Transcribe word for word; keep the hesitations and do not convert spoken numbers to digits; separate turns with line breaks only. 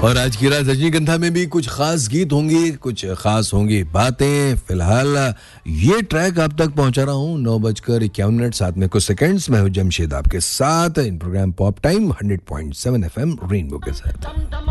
और आज की रात रजनीगंधा में भी कुछ खास गीत होंगे, कुछ खास होंगी बातें। फिलहाल ये ट्रैक आप तक पहुंचा रहा हूं नौ बजकर इक्यावन मिनट साथ में कुछ सेकंड्स। मैं हूं जमशेद आपके साथ इन programme pop time hundred point seven F M rainbow के साथ।